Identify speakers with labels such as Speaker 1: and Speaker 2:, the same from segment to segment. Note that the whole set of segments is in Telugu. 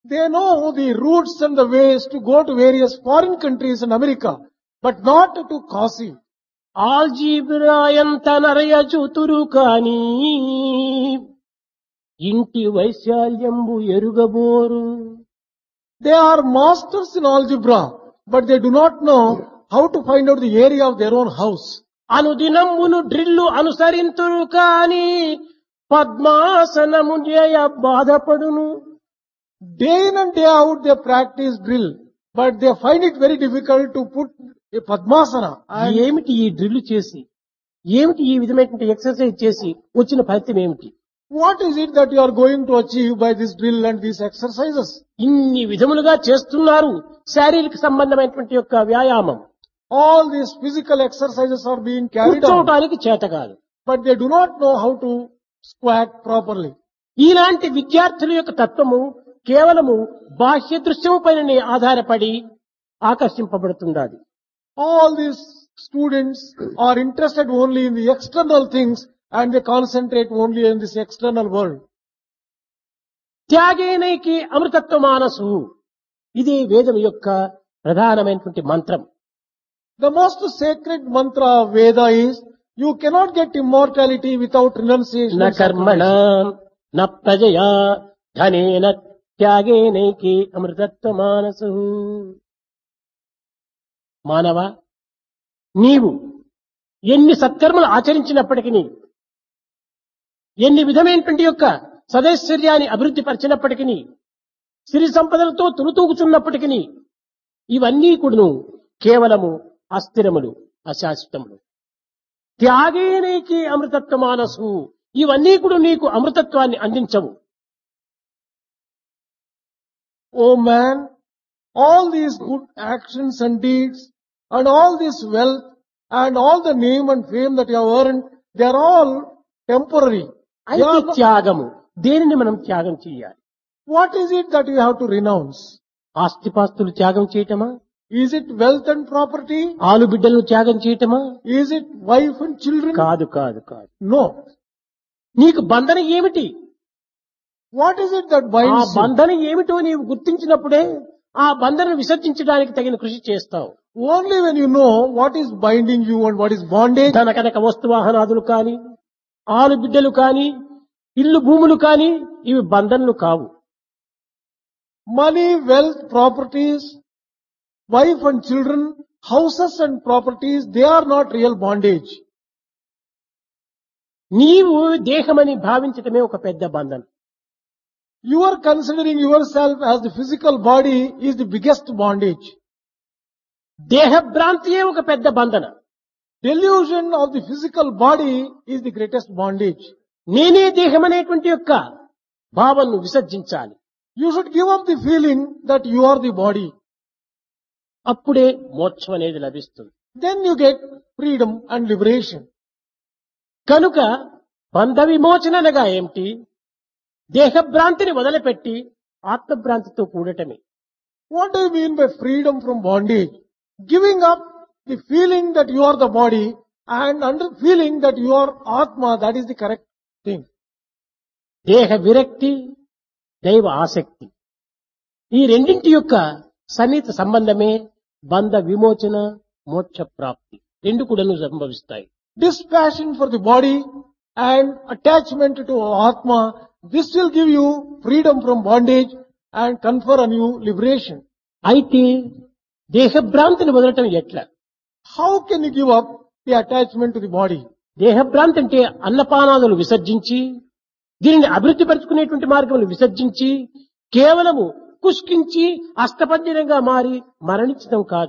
Speaker 1: They know the routes and the ways to go to various foreign countries in America, but not to Kashi.
Speaker 2: Algebra ఎంత నరయ చూతురు కాని ఇంటి వైశాల్యంబు ఎరుగబోరు.
Speaker 1: They are masters in algebra, but they do not know how to find out the area of their own house.
Speaker 2: అనుదినమును drill అనుసరింతురు కాని పద్మాసనము చేయ బాధపడును.
Speaker 1: Day in and day out they practice drill, but they find it very difficult to put a Padmasana. And
Speaker 2: ఏమిటి ఈ డ్రిల్ చేసి, ఏమిటి ఈ విధమైనటువంటి ఎక్సర్సైజ్ చేసి వచ్చిన ఫలితం ఏమిటి?
Speaker 1: what is it that you are going to achieve by this drill and these exercises?
Speaker 2: ఇన్ని విధములుగా చేస్తున్నారు శారీరక సంబంధమైనటువంటి యొక్క వ్యాయామం.
Speaker 1: All these physical exercises are being carried out,
Speaker 2: కూర్చోవటానికి చేత కాదు.
Speaker 1: but they do not know how to squat properly.
Speaker 2: ఇలాంటి విద్యార్థుల యొక్క తత్వము కేవలము బాహ్య దృశ్యము పైననే ఆధారపడి ఆకర్షింపబడుతున్నది.
Speaker 1: All these students are interested only in the external things and they concentrate only in this external world.
Speaker 2: త్యాగేనైకి అమృతత్వ మానసు, ఇది వేదం యొక్క ప్రధానమైనటువంటి మంత్రం.
Speaker 1: The most sacred mantra of Veda is, you cannot get immortality without renunciation.
Speaker 2: న
Speaker 1: and
Speaker 2: కర్మణ
Speaker 1: sacrifice.
Speaker 2: న ప్రజయా ధనేన త్యాగేనైకి అమృతత్వ మానసు. మానవ, నీవు ఎన్ని సత్కర్మలు ఆచరించినప్పటికీ, ఎన్ని విధమైనటువంటి యొక్క సదైశ్వర్యాన్ని అభివృద్ధి పరిచినప్పటికీ, సిరి సంపదలతో తులుతూగుచున్నప్పటికీ, ఇవన్నీ కూడాను కేవలము అస్థిరములు, అశాశ్వతములు. త్యాగేనైకి అమృతత్వ మానసు, ఇవన్నీ కూడా నీకు అమృతత్వాన్ని అందించవు.
Speaker 1: O man, all these good actions and deeds and all this wealth and all the name and fame that you have earned, they are all temporary. They
Speaker 2: అయితే
Speaker 1: are not-
Speaker 2: త్యాగము, దేనిని మనం త్యాగం చేయాలి?
Speaker 1: What is it that you have to renounce?
Speaker 2: ఆస్తిపాస్తులు త్యాగం చేయటమా?
Speaker 1: Is it wealth and property?
Speaker 2: ఆలు బిడ్డలను త్యాగం చేయటమా?
Speaker 1: Is it wife and children?
Speaker 2: కాదు కాదు కాదు.
Speaker 1: No.
Speaker 2: నీకు బంధన ఏమిటి?
Speaker 1: What is it that
Speaker 2: ఆ
Speaker 1: binds you?
Speaker 2: బంధన ఏమిటో నీవు గుర్తించినప్పుడే ఆ బంధనను విసర్జించడానికి తగిన కృషి చేస్తావు.
Speaker 1: Only when you know what is binding you and what is bondage,
Speaker 2: ధన కనక వస్తు వాహనాదులు కాని, ఆలు బిడ్డలు కాని, ఇల్లు భూములు కాని, ఇవి బంధనలు కావు.
Speaker 1: money, wealth, properties, wife and children, houses and properties, they are not real bondage.
Speaker 2: నీవు దేహమని భావించటమే ఒక పెద్ద బంధన.
Speaker 1: You are considering yourself as the physical body is the biggest bondage.
Speaker 2: దేహ భ్రాంతియే ఒక పెద్ద బంధన.
Speaker 1: Delusion of the physical body is the greatest bondage.
Speaker 2: నేనే దేహమనేటువంటి యొక్క భావనను విసర్జించాలి.
Speaker 1: You should give up the feeling that you are the body.
Speaker 2: అప్పుడే మోక్షం అనేది లభిస్తుంది.
Speaker 1: Then you get freedom and liberation.
Speaker 2: కనుక బంధ విమోచన అనగా ఏమిటి? దేహభ్రాంతిని వదిలిపెట్టి ఆత్మభ్రాంతితో కూడటమే.
Speaker 1: What do you mean by freedom from bondage? Giving up the feeling that you are the body and under feeling that you are Atma, that is the correct thing.
Speaker 2: దేహ విరక్తి, దైవ ఆసక్తి, ఈ రెండింటి యొక్క సన్నిహిత సంబంధమే బంధ విమోచన, మోక్ష ప్రాప్తి రెండు కూడాను సంభవిస్తాయి.
Speaker 1: Dispassion for the body and attachment to Atma, this will give you freedom from bondage and confer on you liberation.
Speaker 2: అయితే దేహభ్రాంతిని వదలటం ఎట్లా?
Speaker 1: How can you give up the attachment to the body?
Speaker 2: దేహభ్రాంతి అంటే అన్నపానాదులు విసర్జించి, దీనిని అభివృద్ధి పరుచుకునేటువంటి మార్గములు విసర్జించి, కేవలము కుష్కించి అష్టపంజరంగా మారి మరణించడం కాదు.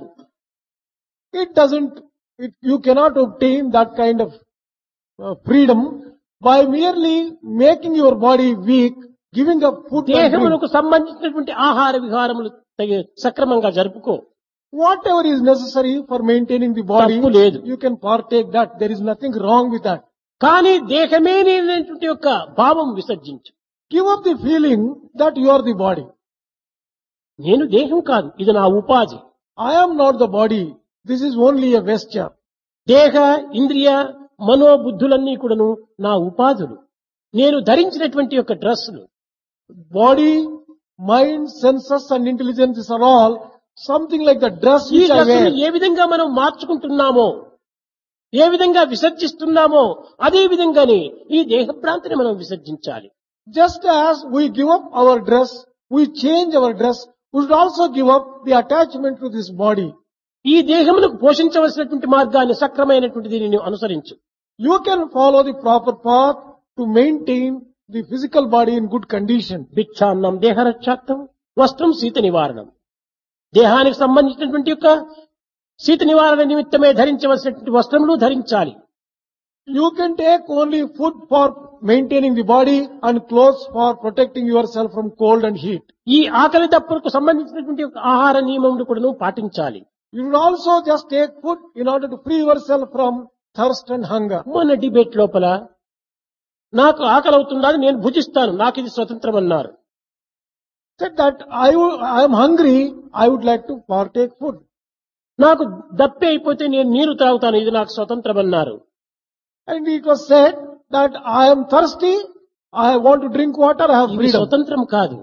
Speaker 1: You cannot obtain that kind of freedom by merely making your body weak, giving up food and drink.
Speaker 2: దేహములకు సంబంధించినటువంటి ఆహార విహారములు సక్రమంగా జరుపుకో.
Speaker 1: Whatever is necessary for maintaining the body,
Speaker 2: తప్పు లేదు.
Speaker 1: you can partake that. There is nothing wrong with that.
Speaker 2: కానీ దేహమే నేనటువంటి యొక్క భావం విసర్జించు.
Speaker 1: Give up the feeling that you are the body.
Speaker 2: నేను దేహం కాదు, ఇది నా ఉపాధి.
Speaker 1: I am not the body. This is only a vesture.
Speaker 2: దేహ, ఇంద్రియ, మనోబుద్ధులన్నీ కూడాను నా ఉపాధులు. నేను ధరించినటువంటి యొక్క డ్రెస్సులు.
Speaker 1: Body, Mind, senses and intelligence are all something like the dress
Speaker 2: ఈ
Speaker 1: which I
Speaker 2: డ్రెస్సును
Speaker 1: wear.
Speaker 2: ఏ విధంగా మనం మార్చుకుంటున్నామో, ఏ విధంగా విసర్జిస్తున్నామో, అదే విధంగానే ఈ దేహభ్రాంతిని మనం విసర్జించాలి.
Speaker 1: Just as we give up our dress, we change our dress, we should also give up the attachment to this body.
Speaker 2: ఈ దేహమును పోషించవలసినటువంటి మార్గాన్ని సక్రమైనటువంటి దీనిని అనుసరించు.
Speaker 1: You can follow the proper path to maintain the physical body in good condition.
Speaker 2: భిక్షాన్నం దేహరక్షార్థం, వస్త్రం శీత నివారణం. దేహానికి సంబంధించినటువంటి యొక్క శీత నివారణ నిమిత్తమే ధరించవలసినటువంటి వస్త్రములు ధరించాలి.
Speaker 1: You can take only food for maintaining the body and clothes for protecting yourself from cold and heat.
Speaker 2: ఈ ఆకలి దప్పులకు సంబంధించినటువంటి యొక్క ఆహార నియమములు కూడా పాటించాలి.
Speaker 1: You should also just take food in order to free yourself from thirst and hunger.
Speaker 2: మొన్న డిబేట్ లోపల నాకు ఆకలి అవుతుందా, నేను భుజిస్తాను, నాకు ఇది స్వతంత్రం అన్నారు.
Speaker 1: Said that I am hungry, I would like to partake food.
Speaker 2: నాకు దప్పి అయిపోతే నేను నీరు త్రాగుతాను, ఇది నాకు స్వతంత్రం అన్నారు.
Speaker 1: And it was said that I am thirsty, I want to drink water, I have
Speaker 2: ఇది
Speaker 1: freedom.
Speaker 2: స్వతంత్రం కాదు.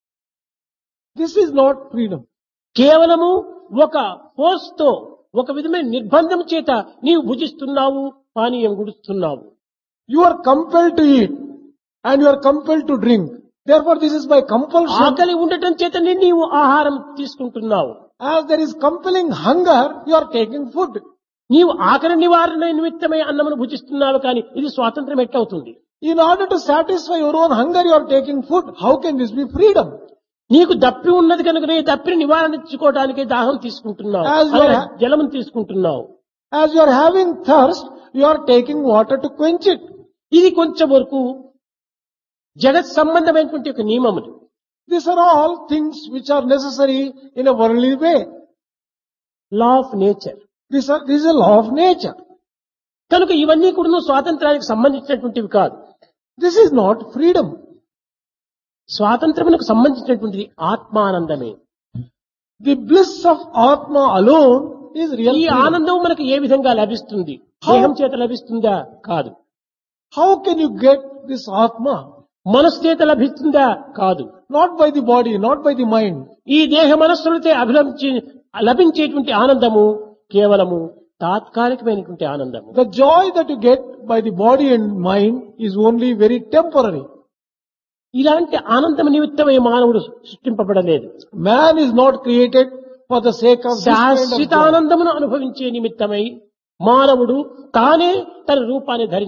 Speaker 1: This is not freedom.
Speaker 2: కేవలము ఒక ఫోర్స్ తో, ఒక విధమైన నిర్బంధం చేత నీవు భుజిస్తున్నావు, పానీయం గుడుస్తున్నావు.
Speaker 1: You are compelled to eat and you are compelled to drink. Therefore this is by compulsion.
Speaker 2: ఆకలి ఉండటం చేతనే నీవు ఆహారం తీసుకుంటున్నావు.
Speaker 1: As there is compelling hunger, you are taking food.
Speaker 2: నీవు ఆకలి నివారణ నిమిత్తమై అన్నమును భుజిస్తున్నావు, కానీ ఇది స్వాతంత్రం ఎట్లవుతుంది?
Speaker 1: In order to satisfy your own hunger, you are taking food. How can this be freedom?
Speaker 2: నీకు దప్పి ఉన్నది కనుకనే దప్పిని నివారించుకోవడానికి దాహం తీసుకుంటున్నావు,
Speaker 1: As you
Speaker 2: అలాగే
Speaker 1: are-
Speaker 2: జలమును తీసుకుంటున్నావు.
Speaker 1: As you are having thirst, you are taking water to quench it.
Speaker 2: ఇది కొంచెం వరకు జగత్ సంబంధమైనటువంటి ఒక నియమములు.
Speaker 1: These are all things which are necessary in a worldly way.
Speaker 2: Law of nature.
Speaker 1: This is a law of nature.
Speaker 2: కనుక ఇవన్నీ కూడా స్వాతంత్రానికి సంబంధించినటువంటివి కాదు.
Speaker 1: This is not freedom.
Speaker 2: స్వాతంత్రమునకు సంబంధించినటువంటిది ఆత్మానందమే.
Speaker 1: The bliss of Atma alone is real
Speaker 2: ఈ
Speaker 1: freedom.
Speaker 2: ఆనందం మనకు ఏ విధంగా లభిస్తుంది? దేహం చేత లభిస్తుందా? కాదు.
Speaker 1: How can you get this Atma?
Speaker 2: మనసు చేత లభిస్తుందా? కాదు.
Speaker 1: Not by the body, not by the mind.
Speaker 2: ఈ దేహ మనస్సులతో లభించేటువంటి ఆనందము కేవలము తాత్కాలికమైనటువంటి ఆనందము.
Speaker 1: The joy that you get by the body and mind is only very temporary.
Speaker 2: ఇలాంటి ఆనందం నిమిత్తమై మానవుడు సృష్టింపబడలేదు.
Speaker 1: Man is not created for the sake of this kind of joy.
Speaker 2: శాశ్వతానందమును అనుభవించే నిమిత్తమై మానవుడు తానే తన రూపాన్ని ధరించి